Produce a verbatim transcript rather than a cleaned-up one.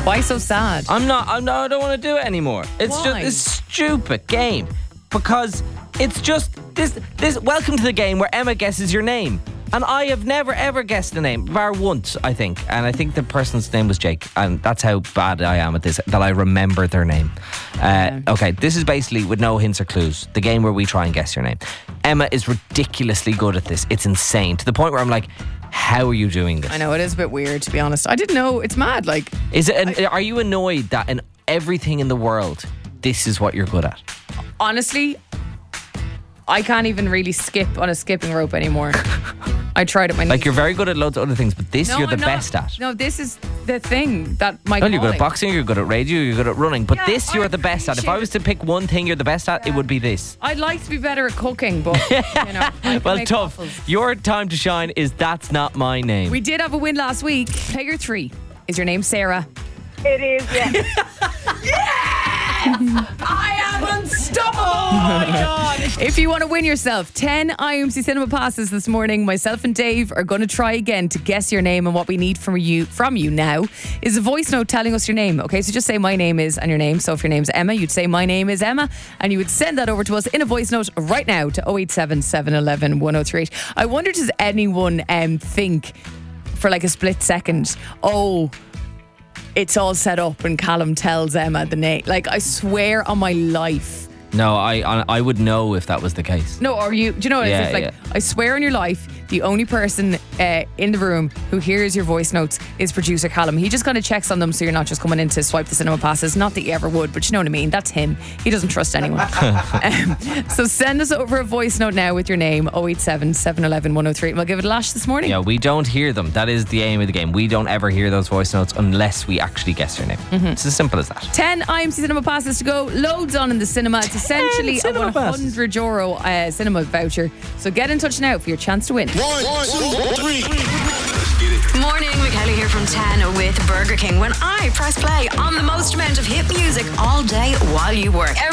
Why so sad? I'm not, I'm not, I don't want to do it anymore. It's Why? just this stupid game. Because it's just, this, this, welcome to the game where Emma guesses your name. And I have never ever guessed the name, bar once, I think. And I think the person's name was Jake. And that's how bad I am at this, that I remember their name. Uh, okay, this is basically, with no hints or clues, the game where we try and guess your name. Emma is ridiculously good at this. It's insane. To the point where I'm like, how are you doing this? I know, it is a bit weird, to be honest. I didn't know. It's mad. Like, Is it? An, are you annoyed that in everything in the world, this is what you're good at? honestly, I can't even really skip on a skipping rope anymore. I tried it my Like, you're very good at loads of other things, but this no, you're the I'm not. best at. No, this is the thing that my Well, you're good calling. at boxing, you're good at radio, you're good at running, but Yeah, this you're I the best at. If I appreciate was to pick one thing you're the best at, it would be this. I'd like to be better at cooking, but you know, I can Well, make tough. waffles. Your time to shine is That's Not My Name. We did have a win last week. Player three. Is your name Sarah? It is, yeah. I am unstoppable! Oh my God. If you want to win yourself ten I M C Cinema passes this morning, myself and Dave are going to try again to guess your name, and what we need from you from you now is a voice note telling us your name. Okay, so just say my name is and your name. So if your name's Emma, you'd say my name is Emma, and you would send that over to us in a voice note right now to oh eight seven, seven one one, one oh three eight. I wonder, does anyone um, think for like a split second, oh, it's all set up and Callum tells Emma the name? Like, I swear on my life. No, I I would know if that was the case. No, or you, do you know what Yeah, it's just like, yeah. I swear on your life, the only person uh, in the room who hears your voice notes is producer Callum. He just kind of checks on them so you're not just coming in to swipe the cinema passes. Not that you ever would, but you know what I mean. That's him. He doesn't trust anyone. um, so send us over a voice note now with your name, oh eight seven, seven one one, one oh three eight. We'll give it a lash this morning. Yeah, we don't hear them. That is the aim of the game. We don't ever hear those voice notes unless we actually guess your name. Mm-hmm. It's as simple as that. ten I M C Cinema passes to go. Loads on in the cinema. It's essentially a cinema one hundred passes. euro uh, cinema voucher. So get in touch now for your chance to win. One, two, three. Morning, McKelly here from ten with Burger King. When I press play on the most amount of hit music all day while you work.